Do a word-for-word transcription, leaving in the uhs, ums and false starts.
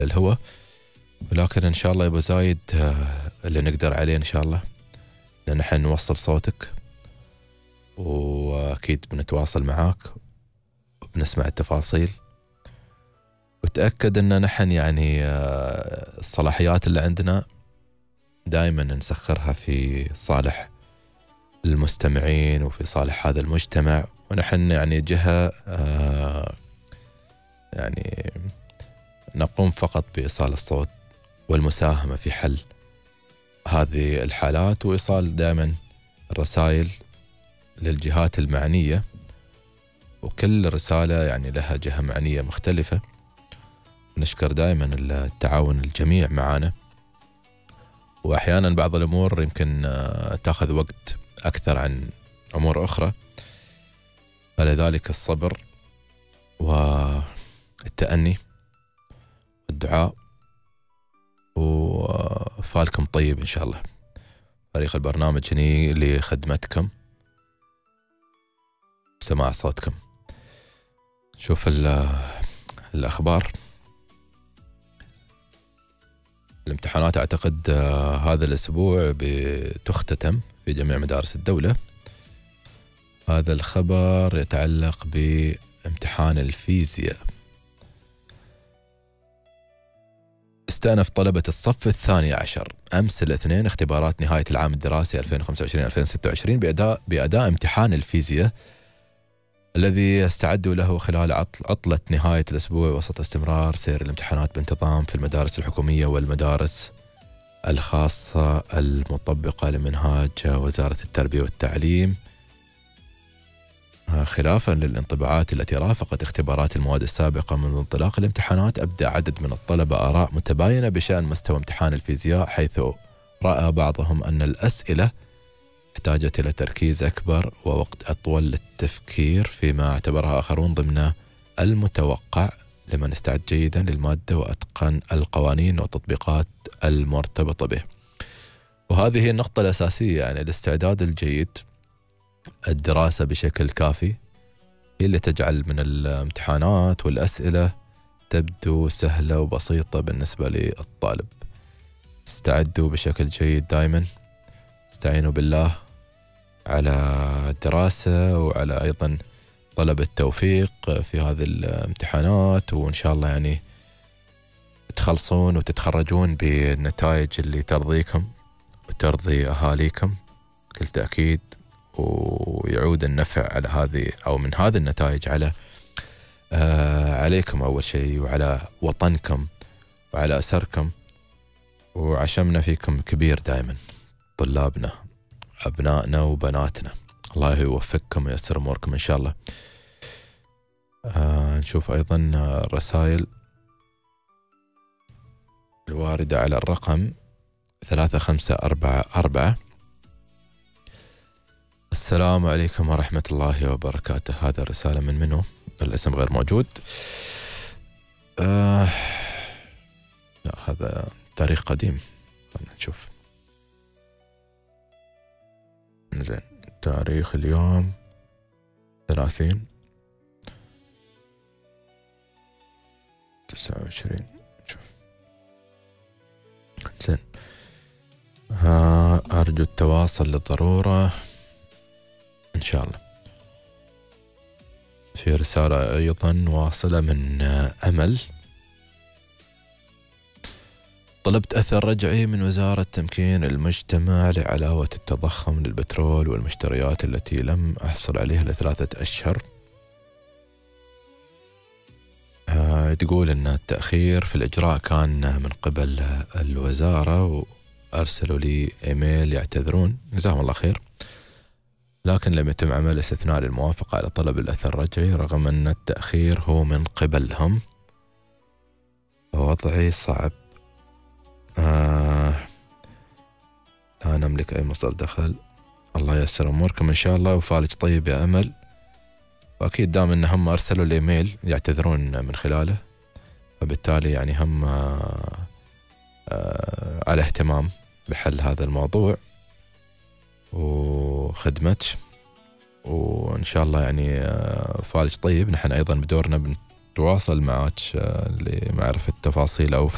الهواء، ولكن إن شاء الله يبقى زايد اللي نقدر عليه إن شاء الله، لأن نحن نوصل صوتك وأكيد بنتواصل معاك وبنسمع التفاصيل، وتأكد أن نحن يعني الصلاحيات اللي عندنا دائما نسخرها في صالح المستمعين وفي صالح هذا المجتمع، ونحن يعني جهة يعني نقوم فقط بإيصال الصوت والمساهمة في حل هذه الحالات وإيصال دائما الرسائل للجهات المعنية، وكل رسالة يعني لها جهة معنية مختلفة. نشكر دائما التعاون الجميع معنا، وأحيانا بعض الأمور يمكن تأخذ وقت أكثر عن أمور أخرى، فلذلك الصبر والتأني والدعاء، وفالكم طيب إن شاء الله. فريق البرنامج هني لخدمتكم، سماع صوتكم. شوف الأخبار. الامتحانات أعتقد هذا الأسبوع بتختتم في جميع مدارس الدولة. هذا الخبر يتعلق بامتحان الفيزياء. استأنف طلبة الصف الثاني عشر أمس الاثنين اختبارات نهاية العام الدراسي ألفين وخمسة وعشرين ألفين وستة وعشرين بأداء, بأداء امتحان الفيزياء الذي استعدوا له خلال عطلة نهاية الأسبوع وسط استمرار سير الامتحانات بانتظام في المدارس الحكومية والمدارس الخاصة المطبقة لمنهاج وزارة التربية والتعليم، خلافا للانطباعات التي رافقت اختبارات المواد السابقة. منذ انطلاق الامتحانات أبدى عدد من الطلبة آراء متباينة بشأن مستوى امتحان الفيزياء، حيث رأى بعضهم أن الأسئلة احتاجت إلى تركيز أكبر ووقت أطول للتفكير، فيما اعتبرها آخرون ضمن المتوقع لمن استعد جيدا للمادة وأتقن القوانين والتطبيقات المرتبطة به. وهذه النقطة الأساسية، يعني الاستعداد الجيد، الدراسة بشكل كافي، هي اللي تجعل من الامتحانات والأسئلة تبدو سهلة وبسيطة بالنسبة للطالب. استعدوا بشكل جيد دائما، استعينوا بالله على الدراسة وعلى أيضا طلب التوفيق في هذه الامتحانات، وإن شاء الله يعني تخلصون وتتخرجون بالنتائج اللي ترضيكم وترضي أهاليكم بكل تأكيد، ويعود النفع على هذه أو من هذه النتائج على آه عليكم أول شيء، وعلى وطنكم وعلى أسركم، وعشمنا فيكم كبير دائما طلابنا أبنائنا وبناتنا. الله يوفقكم ويسر أموركم إن شاء الله. آه نشوف أيضا الرسائل الواردة على الرقم ثلاثة خمسة أربعة أربعة. السلام عليكم ورحمة الله وبركاته. هذا الرسالة من منو؟ الاسم غير موجود. آه لا، هذا تاريخ قديم. خلنا نشوف. زين، تاريخ اليوم ثلاثين تسعة وعشرين. نشوف. زين، آه أرجو التواصل للضرورة إن شاء الله. في رسالة أيضا واصلة من أمل. طلبت أثر رجعي من وزارة تمكين المجتمع لعلاوة التضخم للبترول والمشتريات التي لم أحصل عليها لثلاثة أشهر. أه تقول أن التأخير في الإجراء كان من قبل الوزارة، وأرسلوا لي إيميل يعتذرون، جزاهم الله خير، لكن لم يتم عمل استثناء للموافقة على طلب الأثر الرجعي رغم أن التأخير هو من قبلهم. وضعي صعب. آه لا نملك أي مصدر دخل. الله ييسر أموركم إن شاء الله، وفالج طيب يا أمل. وأكيد دام أن هم أرسلوا الإيميل يعتذرون من خلاله، فبالتالي يعني هم آه آه على اهتمام بحل هذا الموضوع وخدمتك، وإن شاء الله يعني فالج طيب. نحن أيضا بدورنا بنتواصل معك لمعرفة تفاصيل أوفى.